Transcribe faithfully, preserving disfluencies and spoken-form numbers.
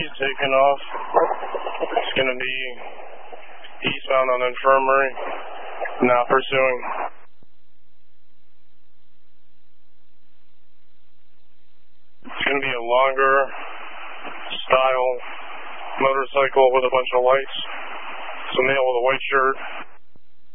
He's taking off. It's going to be eastbound on Infirmary. Now pursuing. It's going to be a longer style motorcycle with a bunch of lights. It's a male with a white shirt.